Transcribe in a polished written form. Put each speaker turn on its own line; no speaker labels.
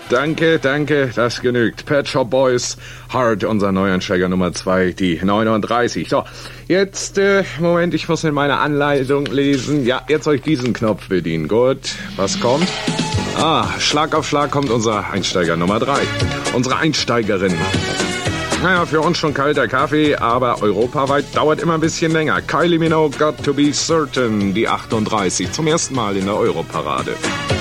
Danke, das genügt. Pet Shop Boys, Hard, unser Neuansteiger Nummer 2, die 39. So, jetzt, Moment, ich muss in meine Anleitung lesen. Ja, jetzt soll ich diesen Knopf bedienen. Gut, was kommt? Schlag auf Schlag kommt unser Einsteiger Nummer 3. Unsere Einsteigerin. Naja, für uns schon kalter Kaffee, aber europaweit dauert immer ein bisschen länger. Kylie Minogue, Got to be Certain, die 38, zum ersten Mal in der Europarade.